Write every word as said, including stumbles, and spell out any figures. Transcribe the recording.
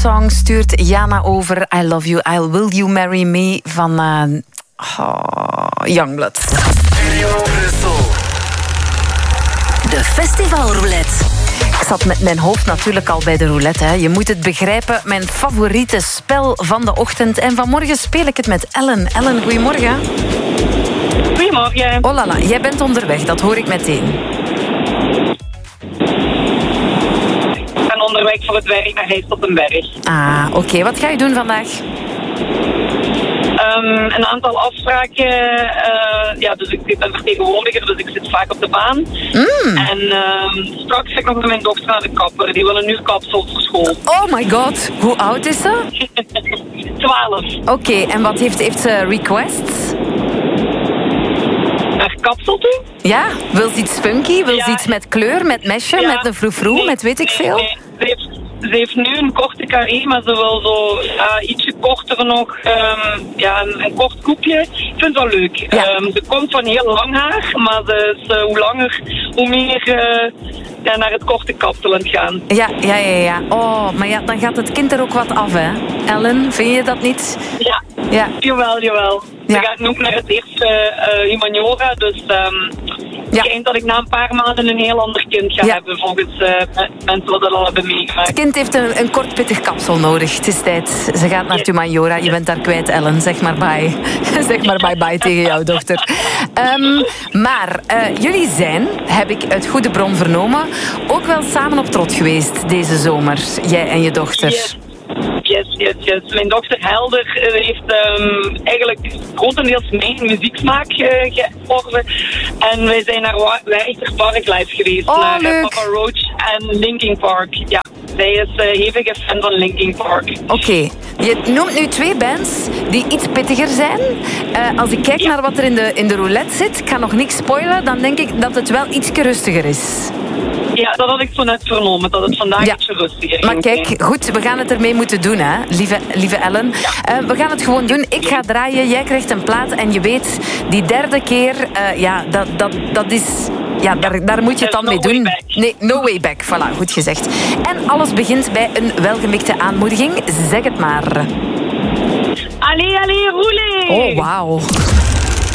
Song stuurt Jana over. I love you, I will you marry me van uh, oh, Youngblood. De festivalroulette. Ik zat met mijn hoofd natuurlijk al bij de roulette. Hè. Je moet het begrijpen, mijn favoriete spel van de ochtend. En vanmorgen speel ik het met Ellen. Ellen, goedemorgen. Goedemorgen. Oh la la, jij bent onderweg, dat hoor ik meteen. Ik ben onderweg voor het werk naar Heist op den Berg. Ah, oké. Okay. Wat ga je doen vandaag? Um, een aantal afspraken. Uh, ja, dus ik, ik ben vertegenwoordiger, dus ik zit vaak op de baan. Mm. En um, straks ga ik nog met mijn dochter naar de kapper. Die wil een uur kapsel voor school. Oh my god, hoe oud is ze? Twaalf. Oké, okay, en wat heeft, heeft ze requests? Naar kapsel toe? Ja, wil ze iets funky? Wil ja. ze iets met kleur, met mesje, ja. met een froufrou, nee, met weet ik nee, veel? Nee. Ze, heeft, ze heeft nu een korte carré, maar ze wil zo ja, ietsje korter nog. Um, ja, een, een kort koepje. Ik vind het wel leuk. Ja. Um, ze komt van heel lang haar, maar ze is, uh, hoe langer, hoe meer uh, ja, naar het korte kapsel aan het gaan. Ja, ja, ja, ja. Oh, maar ja, dan gaat het kind er ook wat af, hè? Ellen, vind je dat niet? Ja, ja. jawel, jawel. Ja. Ze gaat ook naar het eerste uh, humaniora, dus um, ja. ik denk dat ik na een paar maanden een heel ander kind ga ja. hebben, volgens uh, mensen wat dat al hebben meegemaakt. Het kind heeft een, een kort pittig kapsel nodig. Het is tijd. Ze gaat naar het humaniora. Je bent daar kwijt, Ellen. Zeg maar bye. Zeg maar bye bye tegen jouw dochter. Um, maar uh, jullie zijn, heb ik uit goede bron vernomen, ook wel samen op trot geweest deze zomer. Jij en je dochter. Yes. Yes, yes, yes. Mijn dochter Helder heeft um, eigenlijk grotendeels mijn muzieksmaak uh, gevormd. En wij zijn naar Werchter Park live geweest. Oh, naar leuk. Papa Roach en Linkin Park. Ja, zij is uh, hevige fan van Linkin Park. Oké, okay. Je noemt nu twee bands die iets pittiger zijn. Uh, als ik kijk ja. naar wat er in de, in de roulette zit, ik ga nog niks spoilen, dan denk ik dat het wel ietsje rustiger is. Ja, dat had ik zo net vernomen, dat het vandaag ja. ietsje rustiger is. Maar kijk, zijn. Goed, we gaan het ermee moeten doen, hè, lieve, lieve Ellen. Ja. Uh, we gaan het gewoon doen. Ik ga draaien, jij krijgt een plaat en je weet, die derde keer, uh, ja, dat, dat, dat is... Ja, daar, daar moet je het dan no mee doen. Back. Nee, no way back. Voilà, goed gezegd. En alles begint bij een welgemikte aanmoediging. Zeg het maar. Allee, allee, roulé! Oh, wauw.